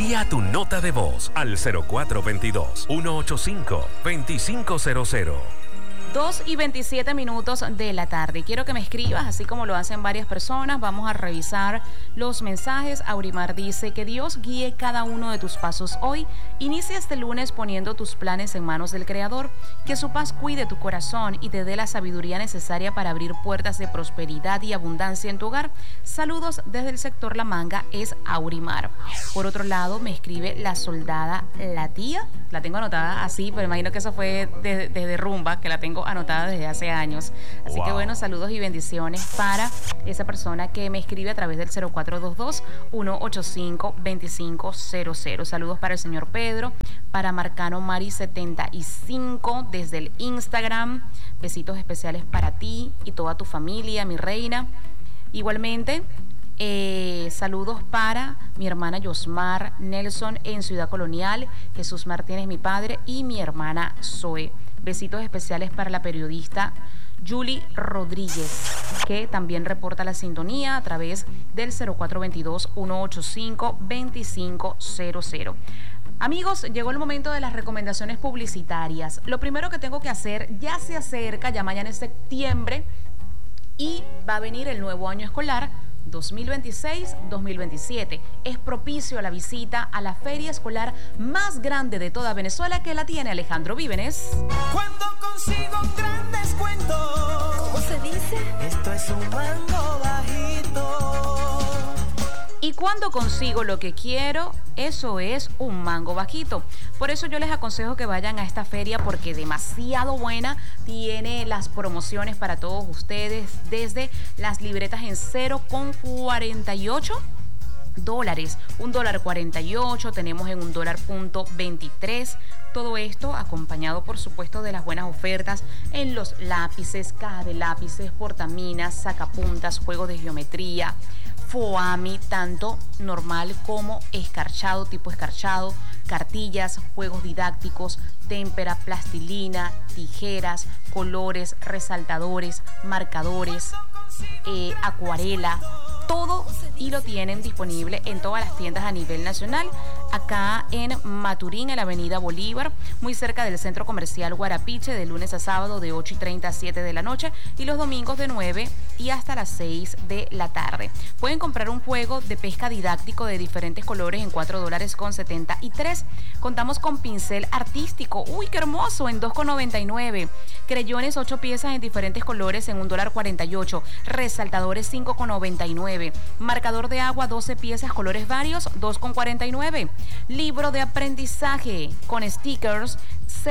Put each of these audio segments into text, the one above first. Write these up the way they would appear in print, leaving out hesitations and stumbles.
Envía tu nota de voz al 0422-185-2500. 2:27 de la tarde. Quiero que me escribas, así como lo hacen varias personas. Vamos a revisar los mensajes. Aurimar dice: que Dios guíe cada uno de tus pasos hoy. Inicia este lunes poniendo tus planes en manos del Creador. Que su paz cuide tu corazón y te dé la sabiduría necesaria para abrir puertas de prosperidad y abundancia en tu hogar. Saludos desde el sector La Manga, es Aurimar. Por otro lado, me escribe la soldada La Tía. La tengo anotada así, pero imagino que eso fue desde Rumba, que la tengo anotada desde hace años. Así que bueno, saludos y bendiciones para esa persona que me escribe a través del 0422-185-2500. Saludos para el señor Pedro, para Marcano Mari 75 desde el Instagram. Besitos especiales para ti y toda tu familia, mi reina. Igualmente, saludos para mi hermana Yosmar Nelson en Ciudad Colonial, Jesús Martínez, mi padre, y mi hermana Zoe. Besitos especiales para la periodista Julie Rodríguez, que también reporta la sintonía a través del 0422-185-2500. Amigos, llegó el momento de las recomendaciones publicitarias. Lo primero que tengo que hacer, ya se acerca, ya mañana es septiembre, y va a venir el nuevo año escolar 2026-2027. Es propicio a la visita a la feria escolar más grande de toda Venezuela, que la tiene Alejandro Vívenes. Cuando consigo un gran descuento, ¿cómo se dice? Esto es un mango bajito. Y cuando consigo lo que quiero, eso es un mango bajito. Por eso yo les aconsejo que vayan a esta feria, porque demasiado buena. Tiene las promociones para todos ustedes, desde las libretas en $0.48. $1.48, tenemos en $1.23. Todo esto acompañado, por supuesto, de las buenas ofertas en los lápices, caja de lápices, portaminas, sacapuntas, juegos de geometría, foami, tanto normal como escarchado, tipo escarchado, cartillas, juegos didácticos, témpera, plastilina, tijeras, colores, resaltadores, marcadores, acuarela, todo, y lo tienen disponible en todas las tiendas a nivel nacional. Acá en Maturín, en la avenida Bolívar, muy cerca del centro comercial Guarapiche, de lunes a sábado de 8:30 a 7 de la noche y los domingos de 9 y hasta las 6 de la tarde. Pueden comprar un juego de pesca didáctico de diferentes colores en $4.73. Contamos con pincel artístico, uy, qué hermoso, en $2.99. Creyones 8 piezas en diferentes colores en $1.48. Resaltadores 5.99. Marcador de agua 12 piezas, colores varios, $2.49. Libro de aprendizaje con stickers,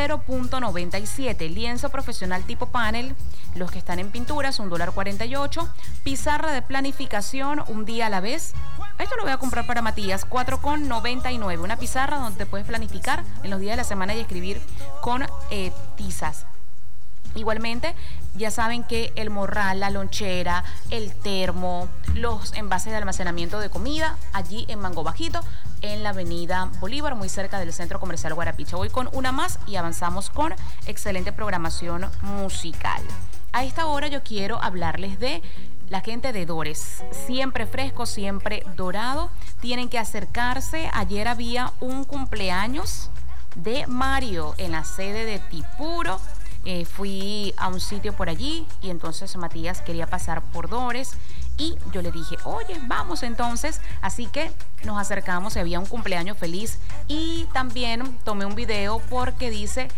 $0.97. Lienzo profesional tipo panel, los que están en pinturas, $1.48. Pizarra de planificación, un día a la vez. Esto lo voy a comprar para Matías, $4.99. Una pizarra donde te puedes planificar en los días de la semana y escribir con tizas. Igualmente, ya saben que el morral, la lonchera, el termo, los envases de almacenamiento de comida, allí en Mango Bajito, en la avenida Bolívar, muy cerca del centro comercial Guarapiche. Voy con una más y avanzamos con excelente programación musical. A esta hora yo quiero hablarles de la gente de Dores, siempre fresco, siempre dorado. Tienen que acercarse. Ayer había un cumpleaños de Mario en la sede de Tipuro. Fui a un sitio por allí y entonces Matías quería pasar por Dores y yo le dije, oye, vamos entonces. Así que nos acercamos y había un cumpleaños feliz, y también tomé un video porque dice,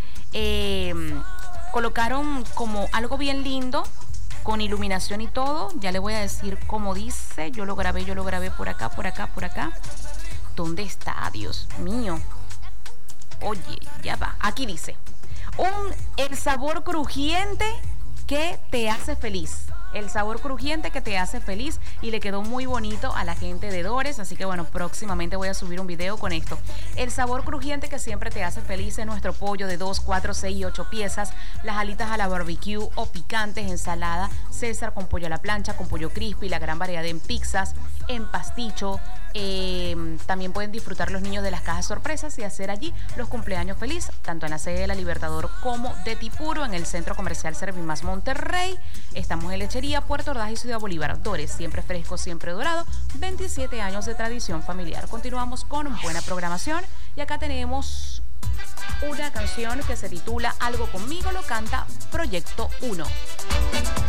colocaron como algo bien lindo con iluminación y todo. Ya le voy a decir cómo dice. Yo lo grabé por acá. ¿Dónde está? Dios mío. Oye, ya va. Aquí dice: el sabor crujiente que te hace feliz. El sabor crujiente que te hace feliz, y le quedó muy bonito a la gente de Dores, así que bueno, próximamente voy a subir un video con esto. El sabor crujiente que siempre te hace feliz es nuestro pollo de 2, 4, 6 y 8 piezas, las alitas a la barbecue o picantes, ensalada César con pollo a la plancha, con pollo crispy, la gran variedad en pizzas, en pasticho, También pueden disfrutar los niños de las cajas sorpresas y hacer allí los cumpleaños feliz, tanto en la sede de La Libertador como de Tipuro, en el Centro Comercial Servimás Monterrey. Estamos en Lechería, Puerto Ordaz y Ciudad Bolívar. Dores, siempre fresco, siempre dorado. 27 años de tradición familiar. Continuamos con buena programación y acá tenemos una canción que se titula Algo Conmigo, lo canta Proyecto 1.